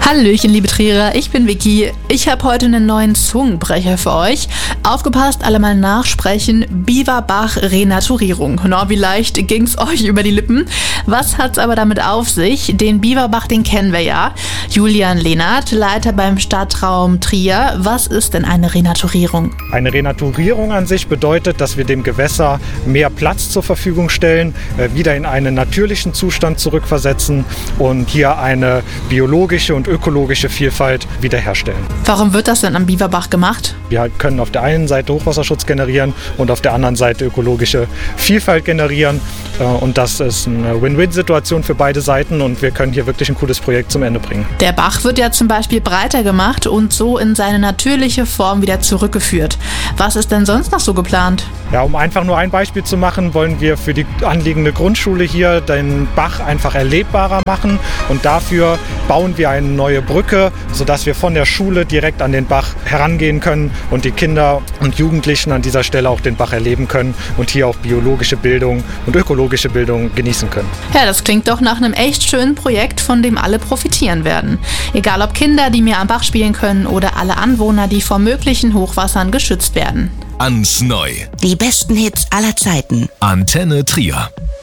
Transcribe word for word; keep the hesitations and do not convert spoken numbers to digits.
Hallöchen, liebe Trierer, ich bin Vicky. Ich habe heute einen neuen Zungenbrecher für euch. Aufgepasst, alle mal nachsprechen. Biberbach Renaturierung. Na, wie leicht ging's euch über die Lippen? Was hat's aber damit auf sich? Den Biberbach, den kennen wir ja. Julian Lehnert, Leiter beim Stadtraum Trier. Was ist denn eine Renaturierung? Eine Renaturierung an sich bedeutet, dass wir dem Gewässer mehr Platz zur Verfügung stellen, wieder in einen natürlichen Zustand zurückversetzen und hier eine biologische und ökologische Vielfalt wiederherstellen. Warum wird das denn am Biberbach gemacht? Wir können auf der einen Seite Hochwasserschutz generieren und auf der anderen Seite ökologische Vielfalt generieren. Und das ist eine Win-Win-Situation für beide Seiten und wir können hier wirklich ein cooles Projekt zum Ende bringen. Der Bach wird ja zum Beispiel breiter gemacht und so in seine natürliche Form wieder zurückgeführt. Was ist denn sonst noch so geplant? Ja, um einfach nur ein Beispiel zu machen, wollen wir für die anliegende Grundschule hier den Bach einfach erlebbarer machen und dafür bauen wir eine neue Brücke, sodass wir von der Schule direkt an den Bach herangehen können und die Kinder und Jugendlichen an dieser Stelle auch den Bach erleben können und hier auch biologische Bildung und ökologische Bildung genießen können. Ja, das klingt doch nach einem echt schönen Projekt, von dem alle profitieren werden. Egal ob Kinder, die mehr am Bach spielen können oder alle Anwohner, die vor möglichen Hochwassern geschützt werden. Ans Neu. Die besten Hits aller Zeiten. Antenne Trier.